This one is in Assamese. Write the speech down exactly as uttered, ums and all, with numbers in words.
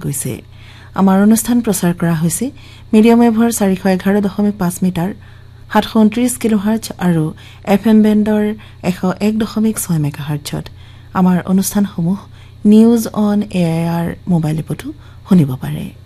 গৈছে আমাৰ অনুষ্ঠান প্ৰচাৰ কৰা হৈছে মিডিয়াম ৱেভৰ চাৰিশ এঘাৰ দশমিক পাঁচ মিটাৰ সাতশ ঊনত্ৰিশ কিলোহাৰ্টজ আৰু এফএম বেণ্ডৰ এশ এক দশমিক ছয় মেগাহাৰ্টজত আমাৰ অনুষ্ঠানসমূহ নিউজ অন এআইআৰ মোবাইল এপতো শুনিব পাৰে